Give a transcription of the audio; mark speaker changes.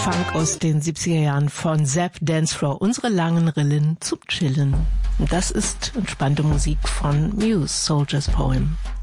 Speaker 1: Funk aus den 70er Jahren von Zapp Dance Floor. Unsere langen Rillen zum Chillen. Und das ist entspannte Musik von Muse, Soldier's Poem.